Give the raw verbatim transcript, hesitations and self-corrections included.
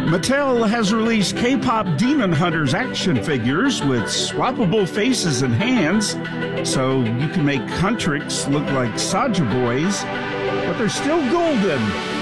Mattel has released K-pop Demon Hunters action figures with swappable faces and hands, so you can make Huntrix look like Soulja Boys, but they're still golden.